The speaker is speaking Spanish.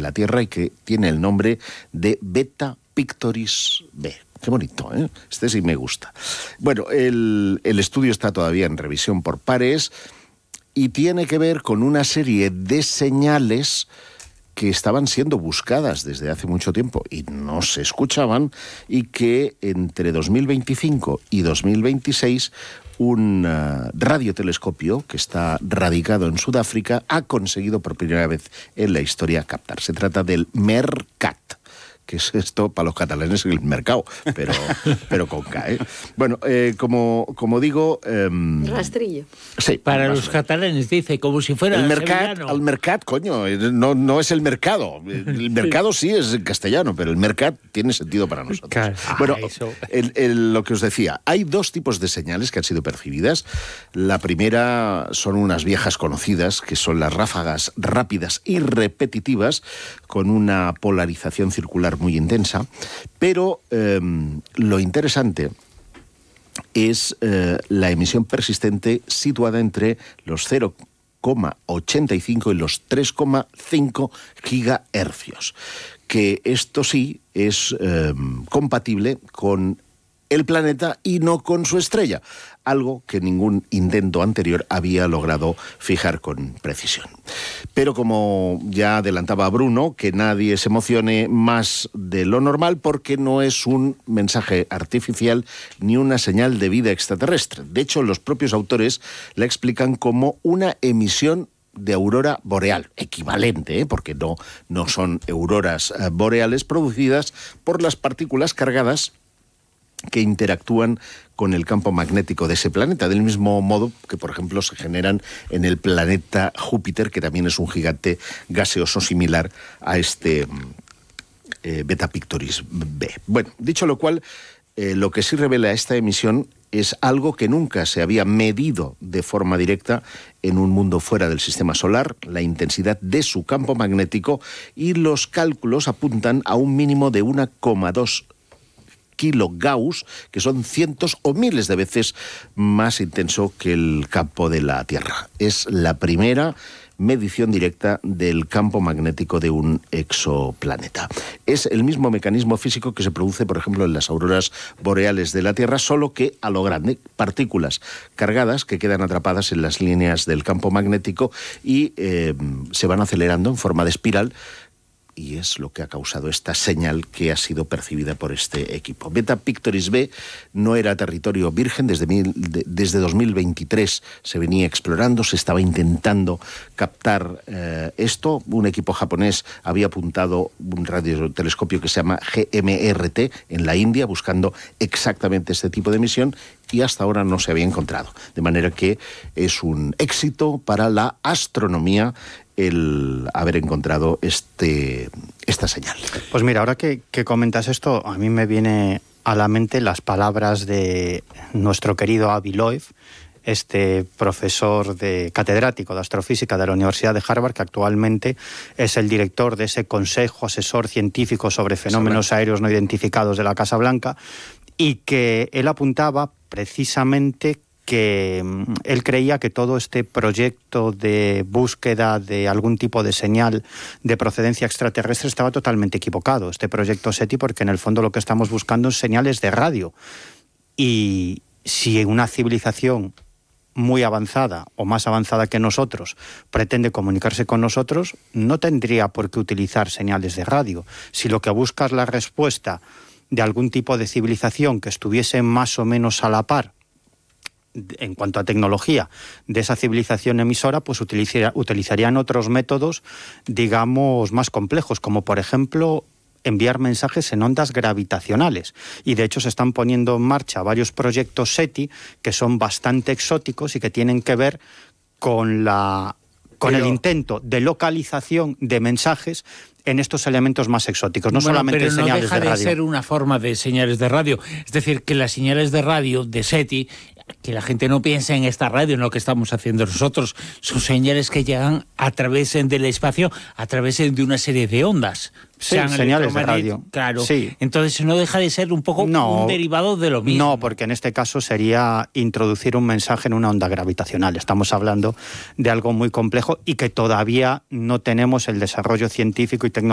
la Tierra y que tiene el nombre de Beta Pictoris b. Qué bonito, ¿eh? Este sí me gusta. Bueno, el estudio está todavía en revisión por pares y tiene que ver con una serie de señales que estaban siendo buscadas desde hace mucho tiempo y no se escuchaban, y que entre 2025 y 2026 un radiotelescopio que está radicado en Sudáfrica ha conseguido por primera vez en la historia captar. Se trata del MERCAT, que es esto para los catalanes el mercado, pero con K, ¿eh? Bueno, como digo... Rastrillo. Sí. Para los catalanes, dice, como si fuera el mercat, coño, no es el mercado. El mercado sí es en castellano, pero el mercat tiene sentido para nosotros. Bueno, lo que os decía, hay dos tipos de señales que han sido percibidas. La primera son unas viejas conocidas, que son las ráfagas rápidas y repetitivas, con una polarización circular muy intensa, pero lo interesante es la emisión persistente situada entre los 0,85 y los 3,5 gigahercios, que esto sí es compatible con el planeta y no con su estrella, algo que ningún intento anterior había logrado fijar con precisión. Pero como ya adelantaba Bruno, que nadie se emocione más de lo normal, porque no es un mensaje artificial ni una señal de vida extraterrestre. De hecho, los propios autores la explican como una emisión de aurora boreal, equivalente, porque no son auroras boreales producidas por las partículas cargadas que interactúan con el campo magnético de ese planeta, del mismo modo que, por ejemplo, se generan en el planeta Júpiter, que también es un gigante gaseoso similar a este Beta Pictoris b. Bueno, dicho lo cual, lo que sí revela esta emisión es algo que nunca se había medido de forma directa en un mundo fuera del sistema solar, la intensidad de su campo magnético, y los cálculos apuntan a un mínimo de 1,2 kilogauss, que son cientos o miles de veces más intenso que el campo de la Tierra. Es la primera medición directa del campo magnético de un exoplaneta. Es el mismo mecanismo físico que se produce, por ejemplo, en las auroras boreales de la Tierra, solo que a lo grande, partículas cargadas que quedan atrapadas en las líneas del campo magnético y se van acelerando en forma de espiral, y es lo que ha causado esta señal que ha sido percibida por este equipo. Beta Pictoris b no era territorio virgen. Desde 2023 se venía explorando, se estaba intentando captar esto. Un equipo japonés había apuntado un radiotelescopio que se llama GMRT en la India, buscando exactamente este tipo de emisión, y hasta ahora no se había encontrado. De manera que es un éxito para la astronomía el haber encontrado esta señal. Pues mira, ahora que comentas esto, a mí me viene a la mente las palabras de nuestro querido Avi Loeb, este profesor catedrático de astrofísica de la Universidad de Harvard, que actualmente es el director de ese Consejo Asesor Científico sobre Fenómenos Aéreos No Identificados de la Casa Blanca, y que él apuntaba precisamente que él creía que todo este proyecto de búsqueda de algún tipo de señal de procedencia extraterrestre estaba totalmente equivocado. Este proyecto SETI, porque en el fondo lo que estamos buscando es señales de radio. Y si una civilización muy avanzada o más avanzada que nosotros pretende comunicarse con nosotros, no tendría por qué utilizar señales de radio. Si lo que busca es la respuesta de algún tipo de civilización que estuviese más o menos a la par en cuanto a tecnología de esa civilización emisora, pues utilizarían otros métodos, digamos, más complejos, como por ejemplo enviar mensajes en ondas gravitacionales. Y de hecho se están poniendo en marcha varios proyectos SETI que son bastante exóticos y que tienen que ver con el intento de localización de mensajes en estos elementos más exóticos, no solamente señales de radio. Pero no deja de ser una forma de señales de radio. Es decir, que las señales de radio de SETI, que la gente no piense en esta radio, en lo que estamos haciendo nosotros, son señales que llegan a través del espacio, a través de una serie de ondas. Sí, señales de radio. Claro. Sí. Entonces no deja de ser un poco un derivado de lo mismo. No, porque en este caso sería introducir un mensaje en una onda gravitacional. Estamos hablando de algo muy complejo y que todavía no tenemos el desarrollo científico y tecnológico